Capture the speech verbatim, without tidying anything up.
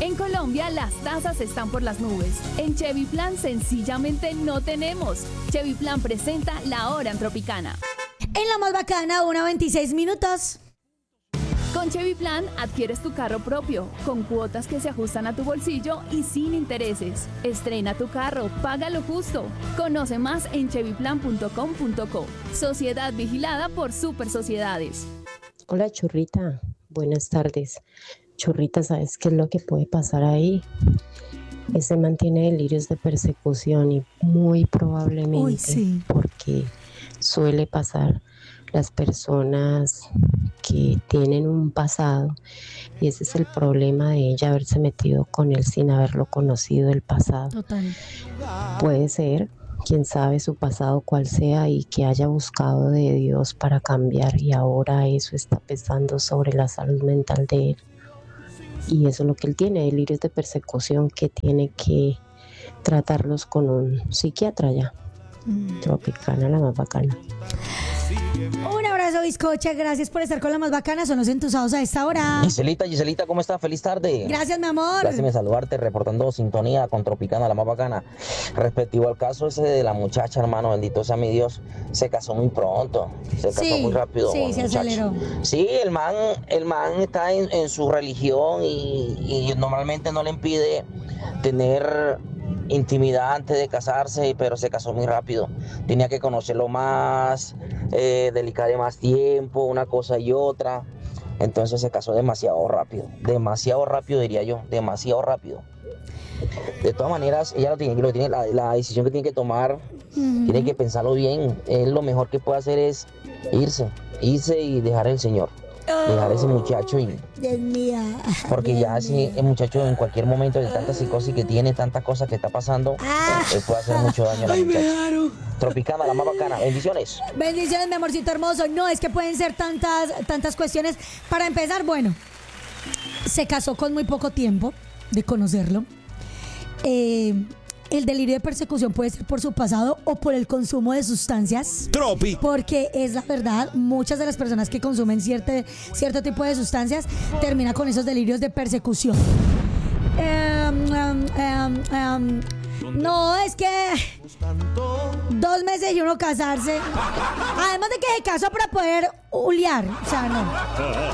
En Colombia las tasas están por las nubes. En Chevy Plan sencillamente no tenemos. Chevy Plan presenta La Hora en Tropicana. En la más bacana, una veintiséis minutos. Con Chevy Plan adquieres tu carro propio, con cuotas que se ajustan a tu bolsillo y sin intereses. Estrena tu carro, paga lo justo. Conoce más en chevy plan punto com punto co. Sociedad vigilada por Super Sociedades. Hola, Churrita. Buenas tardes. Churrita, ¿sabes qué es lo que puede pasar ahí? Ese mantiene delirios de persecución y muy probablemente Uy, sí. porque suele pasar las personas que tienen un pasado y ese es el problema de ella, haberse metido con él sin haberlo conocido el pasado. Total. Puede ser, quién sabe su pasado cuál sea y que haya buscado de Dios para cambiar y ahora eso está pesando sobre la salud mental de él. Y eso es lo que él tiene, delirios de persecución que tiene que tratarlos con un psiquiatra ya. Mm. Tropicana, la más bacana. Un abrazo, bizcocha. Gracias por estar con la más bacana. Son los entusados a esta hora. Giselita, Giselita, ¿cómo estás? Feliz tarde. Gracias, mi amor. Gracias de saludarte, reportando sintonía con Tropicana, la más bacana. Respectivo al caso ese de la muchacha, hermano, bendito sea mi Dios, se casó muy pronto, se casó sí, muy rápido. Sí, se muchacho. aceleró. Sí, el man, el man está en, en su religión y, y normalmente no le impide tener intimidad antes de casarse, pero se casó muy rápido. Tenía que conocerlo más, eh, dedicarle más tiempo, una cosa y otra. Entonces se casó demasiado rápido, demasiado rápido diría yo, demasiado rápido. De todas maneras, ella lo tiene, lo tiene la, la decisión que tiene que tomar, uh-huh. Tiene que pensarlo bien. Él lo mejor que puede hacer es irse, irse y dejar al Señor. Dejar a ese muchacho y Dios mío, porque Dios ya así el muchacho en cualquier momento de tanta psicosis que tiene, tantas cosas que está pasando, ah, él puede hacer mucho daño a la ay, muchacha. Tropicana, la más bacana. Bendiciones. Bendiciones, mi amorcito hermoso. No, es que pueden ser tantas, tantas cuestiones. Para empezar, bueno, se casó con muy poco tiempo de conocerlo. Eh... El delirio de persecución puede ser por su pasado o por el consumo de sustancias. Tropi. Porque es la verdad, muchas de las personas que consumen cierto, cierto tipo de sustancias terminan con esos delirios de persecución. Um, um, um, um, no, es que dos meses y uno casarse. Además de que se casó para poder uliar. O sea, no.